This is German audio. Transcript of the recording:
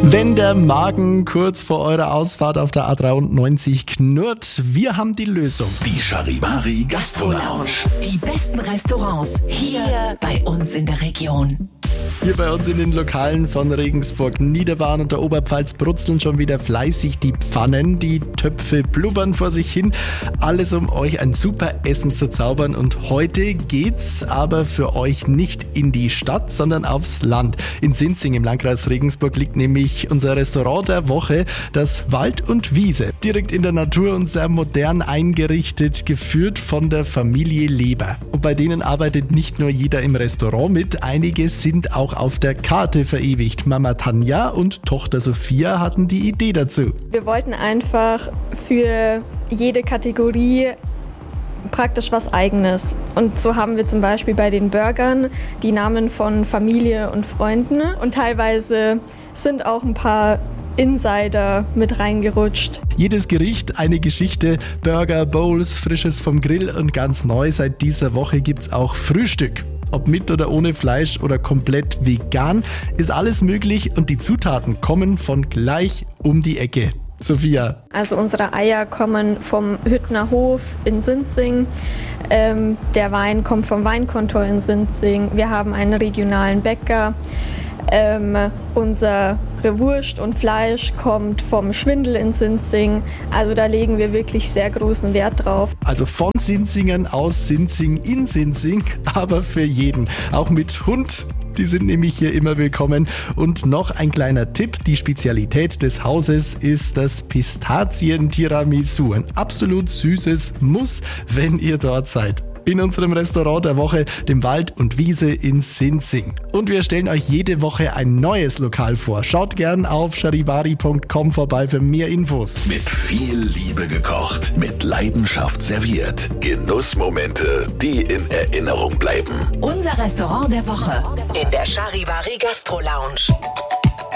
Wenn der Magen kurz vor eurer Ausfahrt auf der A93 knurrt, wir haben die Lösung. Die Charivari Gastro Lounge. Die besten Restaurants hier bei uns in der Region. Hier bei uns in den Lokalen von Regensburg, Niederbahn und der Oberpfalz brutzeln schon wieder fleißig die Pfannen, die Töpfe blubbern vor sich hin. Alles um euch ein super Essen zu zaubern, und heute geht's aber für euch nicht in die Stadt, sondern aufs Land. In Sinzing im Landkreis Regensburg liegt nämlich unser Restaurant der Woche, das Wald und Wiese. Direkt in der Natur und sehr modern eingerichtet, geführt von der Familie Leber. Und bei denen arbeitet nicht nur jeder im Restaurant mit, einige sind auch auf der Karte verewigt. Mama Tanja und Tochter Sophia hatten die Idee dazu. Wir wollten einfach für jede Kategorie praktisch was Eigenes. Und so haben wir zum Beispiel bei den Burgern die Namen von Familie und Freunden. Und teilweise sind auch ein paar Insider mit reingerutscht. Jedes Gericht eine Geschichte, Burger, Bowls, Frisches vom Grill, und ganz neu seit dieser Woche gibt's auch Frühstück. Ob mit oder ohne Fleisch oder komplett vegan, ist alles möglich, und die Zutaten kommen von gleich um die Ecke. Sophia. Also unsere Eier kommen vom Hüttner Hof in Sinzing. Der Wein kommt vom Weinkontor in Sinzing. Wir haben einen regionalen Bäcker. Unsere Wurst und Fleisch kommt vom Schwindel in Sinzing. Also da legen wir wirklich sehr großen Wert drauf. Also von Sinzingern aus Sinzing in Sinzing, aber für jeden. Auch mit Hund. Die sind nämlich hier immer willkommen. Und noch ein kleiner Tipp: Die Spezialität des Hauses ist das Pistazien-Tiramisu. Ein absolut süßes Muss, wenn ihr dort seid. In unserem Restaurant der Woche, dem Wald und Wiese in Sinzing. Und wir stellen euch jede Woche ein neues Lokal vor. Schaut gern auf charivari.com vorbei für mehr Infos. Mit viel Liebe gekocht, mit Leidenschaft serviert. Genussmomente, die in Erinnerung bleiben. Unser Restaurant der Woche in der Charivari Gastro Lounge.